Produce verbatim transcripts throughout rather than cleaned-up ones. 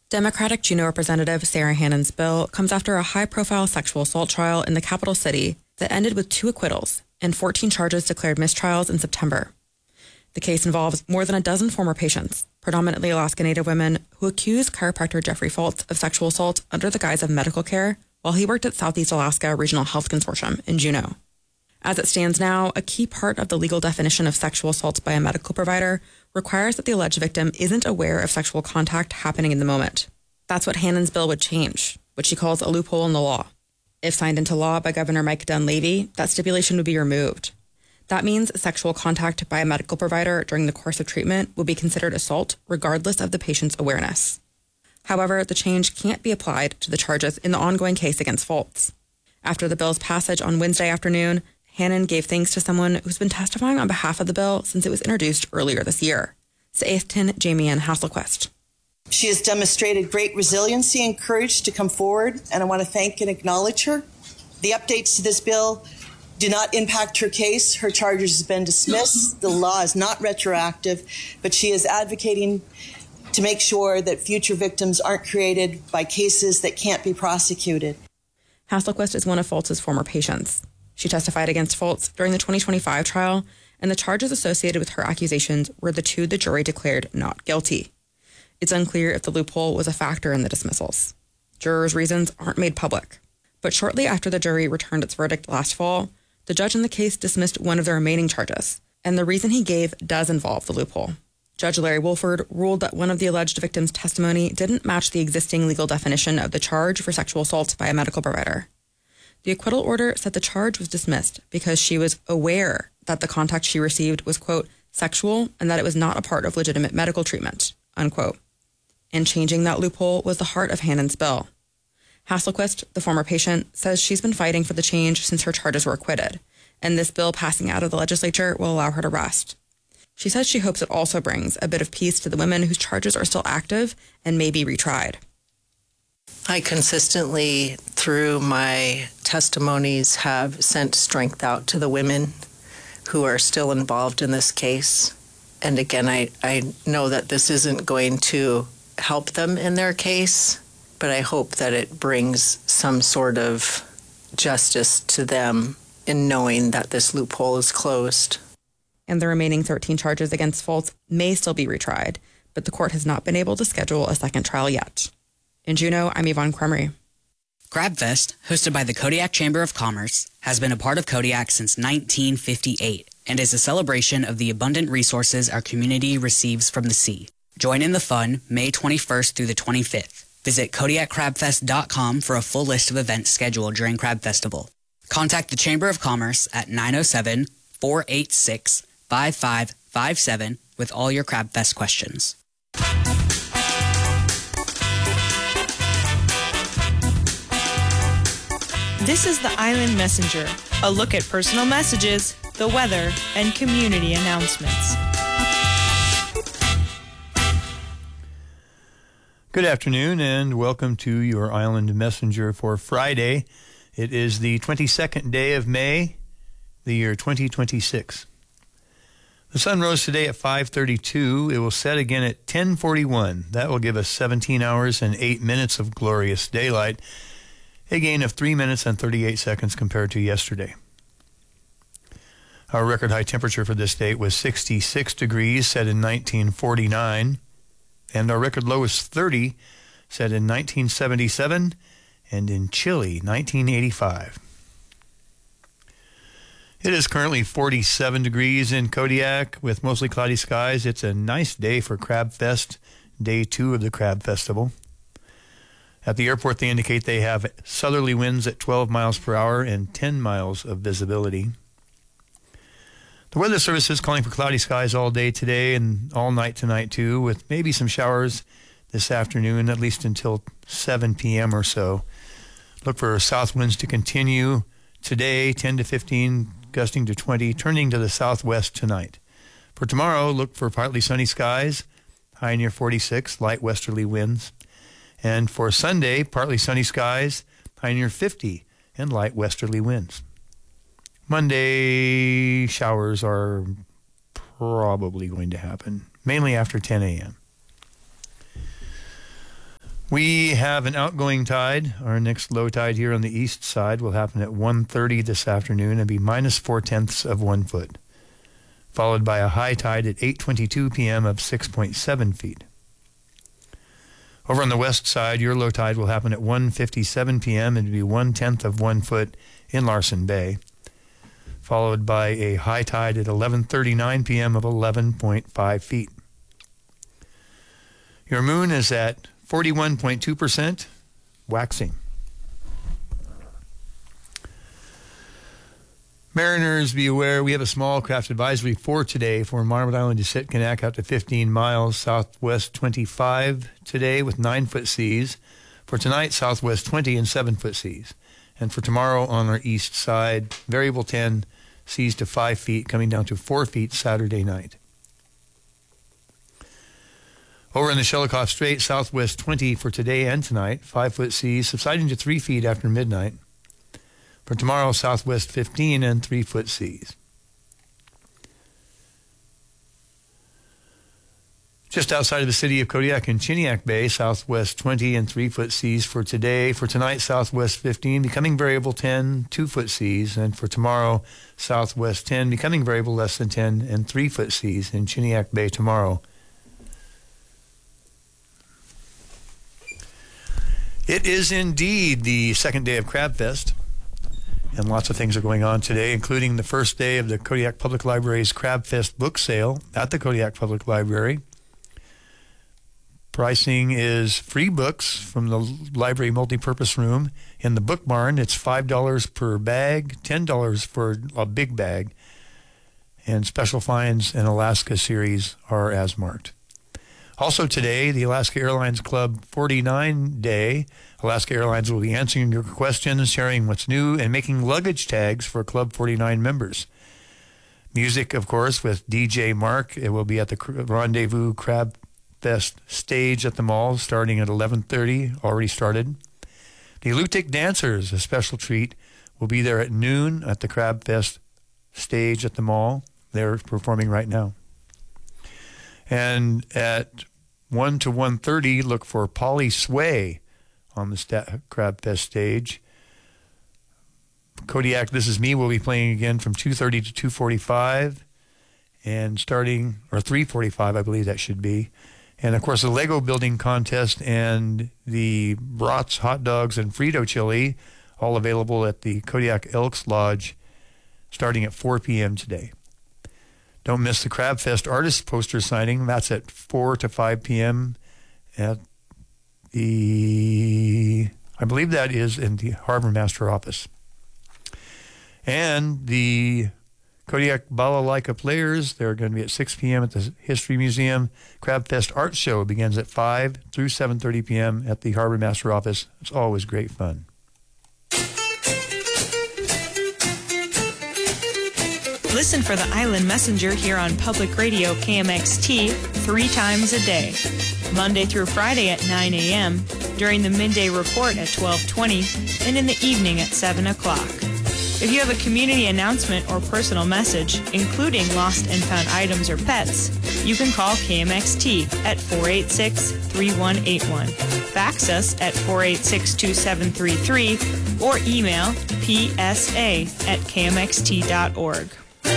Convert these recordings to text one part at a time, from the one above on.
Democratic Juneau Representative Sarah Hannon's bill comes after a high-profile sexual assault trial in the capital city that ended with two acquittals and fourteen charges declared mistrials in September. The case involves more than a dozen former patients, predominantly Alaska Native women, who accused chiropractor Jeffrey Fultz of sexual assault under the guise of medical care while he worked at Southeast Alaska Regional Health Consortium in Juneau. As it stands now, a key part of the legal definition of sexual assault by a medical provider requires that the alleged victim isn't aware of sexual contact happening in the moment. That's what Hannon's bill would change, which she calls a loophole in the law. If signed into law by Governor Mike Dunleavy, that stipulation would be removed. That means sexual contact by a medical provider during the course of treatment would be considered assault regardless of the patient's awareness. However, the change can't be applied to the charges in the ongoing case against Fultz. After the bill's passage on Wednesday afternoon, Hannon gave thanks to someone who's been testifying on behalf of the bill since it was introduced earlier this year, Saethtin Jamie Ann Hasselquist. She has demonstrated great resiliency and courage to come forward, and I want to thank and acknowledge her. The updates to this bill do not impact her case. Her charges have been dismissed. The law is not retroactive, but she is advocating to make sure that future victims aren't created by cases that can't be prosecuted. Hasselquist is one of Fultz's former patients. She testified against Fultz during the twenty twenty-five trial, and the charges associated with her accusations were the two the jury declared not guilty. It's unclear if the loophole was a factor in the dismissals. Jurors' reasons aren't made public. But shortly after the jury returned its verdict last fall, the judge in the case dismissed one of the remaining charges, and the reason he gave does involve the loophole. Judge Larry Wolford ruled that one of the alleged victims' testimony didn't match the existing legal definition of the charge for sexual assault by a medical provider. The acquittal order said the charge was dismissed because she was aware that the contact she received was, quote, sexual and that it was not a part of legitimate medical treatment, unquote. And changing that loophole was the heart of Hannon's bill. Hasselquist, the former patient, says she's been fighting for the change since her charges were acquitted, and this bill passing out of the legislature will allow her to rest. She says she hopes it also brings a bit of peace to the women whose charges are still active and may be retried. I consistently, through my testimonies, have sent strength out to the women who are still involved in this case. And again, I, I know that this isn't going to help them in their case, but I hope that it brings some sort of justice to them in knowing that this loophole is closed. And the remaining thirteen charges against Fultz may still be retried, but the court has not been able to schedule a second trial yet. In Juneau, I'm Yvonne Cremery. CrabFest, hosted by the Kodiak Chamber of Commerce, has been a part of Kodiak since nineteen fifty-eight and is a celebration of the abundant resources our community receives from the sea. Join in the fun May twenty-first through the twenty-fifth. Visit Kodiak Crab Fest dot com for a full list of events scheduled during Crab Festival. Contact the Chamber of Commerce at nine oh seven, four eight six, five five five seven with all your CrabFest questions. This is the Island Messenger, a look at personal messages, the weather, and community announcements. Good afternoon and welcome to your Island Messenger for Friday. It is the twenty-second day of May, the year twenty twenty-six. The sun rose today at five thirty-two. It will set again at ten forty-one. That will give us seventeen hours and eight minutes of glorious daylight, a gain of three minutes and thirty-eight seconds compared to yesterday. Our record high temperature for this date was sixty-six degrees, set in nineteen forty-nine. And our record low is thirty, set in nineteen seventy-seven, and in chilly nineteen eighty-five. It is currently forty-seven degrees in Kodiak with mostly cloudy skies. It's a nice day for Crab Fest, day two of the Crab Festival. At the airport, they indicate they have southerly winds at twelve miles per hour and ten miles of visibility. The Weather Service is calling for cloudy skies all day today and all night tonight, too, with maybe some showers this afternoon, at least until seven p.m. or so. Look for south winds to continue today, ten to fifteen, gusting to twenty, turning to the southwest tonight. For tomorrow, look for partly sunny skies, high near forty-six, light westerly winds. And for Sunday, partly sunny skies, high near fifty, and light westerly winds. Monday, showers are probably going to happen, mainly after ten a.m. We have an outgoing tide. Our next low tide here on the east side will happen at one thirty this afternoon and be minus four-tenths of one foot, followed by a high tide at eight twenty-two p.m. of six point seven feet. Over on the west side, your low tide will happen at one fifty-seven p.m. and be one-tenth of one foot in Larsen Bay, followed by a high tide at eleven thirty-nine p.m. of eleven point five feet. Your moon is at forty-one point two percent, waxing. Mariners, be aware, we have a small craft advisory for today for Marmot Island to Sitkinak out to fifteen miles, southwest twenty-five today with nine foot seas. For tonight, southwest twenty and seven foot seas. And for tomorrow on our east side, variable ten, seas to five feet, coming down to four feet Saturday night. Over in the Shelikof Strait, southwest twenty for today and tonight, five foot seas, subsiding to three feet after midnight. For tomorrow, southwest fifteen and three foot seas. Just outside of the city of Kodiak in Chiniak Bay, southwest twenty and three foot seas for today. For tonight, southwest fifteen, becoming variable ten, two foot seas. And for tomorrow, southwest ten, becoming variable less than ten and three foot seas in Chiniak Bay tomorrow. It is indeed the second day of Crab Fest, and lots of things are going on today, including the first day of the Kodiak Public Library's Crab Fest book sale at the Kodiak Public Library. Pricing is free books from the library multipurpose room. In the book barn, it's five dollars per bag, ten dollars for a big bag, and Special Finds and Alaska series are as marked. Also today, the Alaska Airlines Club forty-nine Day. Alaska Airlines will be answering your questions, sharing what's new, and making luggage tags for Club forty-nine members. Music, of course, with D J Mark. It will be at the Rendezvous Crab Fest stage at the mall starting at eleven thirty, already started. The Lutic Dancers, a special treat, will be there at noon at the Crab Fest stage at the mall. They're performing right now. And at one to one thirty, look for Polly Sway on the Sta- Crab Fest stage. Kodiak, This Is Me will be playing again from two thirty to two forty-five, and starting, or three forty-five, I believe that should be. And, of course, the Lego building contest and the brats, hot dogs, and Frito chili, all available at the Kodiak Elks Lodge starting at four p.m. today. Don't miss the Crab Fest artist poster signing. That's at four to five p.m. at the, I believe that is in the Harbor Master office. And the Kodiak Balalaika Players, they're going to be at six p.m. at the History Museum. Crab Fest Art Show begins at five through seven thirty p.m. at the Harbor Master office. It's always great fun. Listen for the Island Messenger here on Public Radio K M X T three times a day, Monday through Friday at nine a.m., during the midday report at twelve twenty, and in the evening at seven o'clock. If you have a community announcement or personal message, including lost and found items or pets, you can call K M X T at four eight six, three one eight one, fax us at four eight six, two seven three three, or email p s a at k m x t dot org.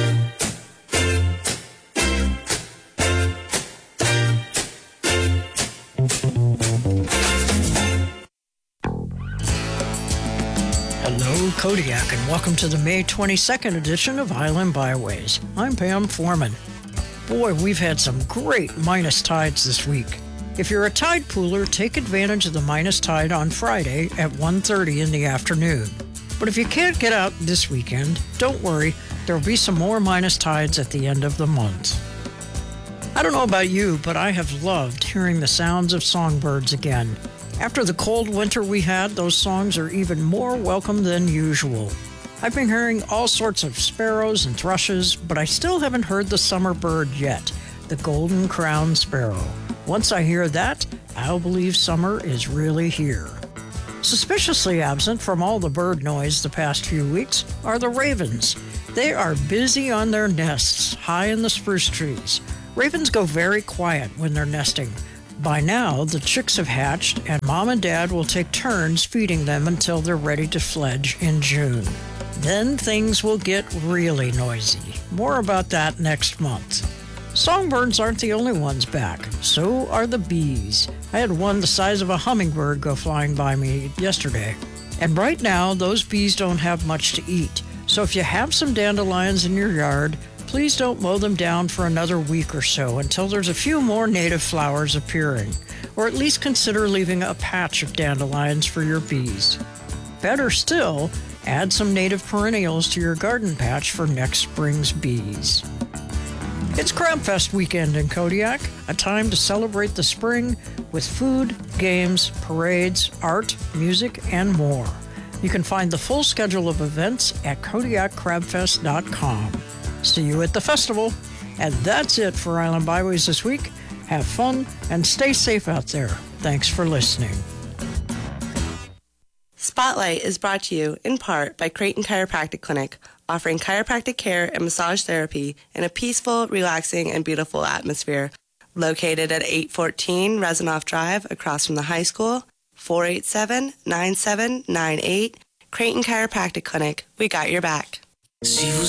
Hello, Kodiak, and welcome to the May twenty-second edition of Island Byways. I'm Pam Foreman. Boy, we've had some great minus tides this week. If you're a tide pooler, take advantage of the minus tide on Friday at one thirty in the afternoon. But if you can't get out this weekend, don't worry, there'll be some more minus tides at the end of the month. I don't know about you, but I have loved hearing the sounds of songbirds again. After the cold winter we had, those songs are even more welcome than usual. I've been hearing all sorts of sparrows and thrushes, but I still haven't heard the summer bird yet, the golden crowned sparrow. Once I hear that, I'll believe summer is really here. Suspiciously absent from all the bird noise the past few weeks are the ravens. They are busy on their nests high in the spruce trees. Ravens go very quiet when they're nesting. By now, the chicks have hatched, and Mom and Dad will take turns feeding them until they're ready to fledge in June. Then things will get really noisy. More about that next month. Songbirds aren't the only ones back. So are the bees. I had one the size of a hummingbird go flying by me yesterday. And right now, those bees don't have much to eat. So if you have some dandelions in your yard, please don't mow them down for another week or so until there's a few more native flowers appearing. Or at least consider leaving a patch of dandelions for your bees. Better still, add some native perennials to your garden patch for next spring's bees. It's Crabfest weekend in Kodiak, a time to celebrate the spring with food, games, parades, art, music, and more. You can find the full schedule of events at Kodiak Crabfest dot com. See you at the festival. And that's it for Island Byways this week. Have fun and stay safe out there. Thanks for listening. Spotlight is brought to you in part by Creighton Chiropractic Clinic, offering chiropractic care and massage therapy in a peaceful, relaxing, and beautiful atmosphere. Located at eight fourteen Rezanoff Drive across from the high school, four eight seven, nine seven nine eight. Creighton Chiropractic Clinic, we got your back. Si vous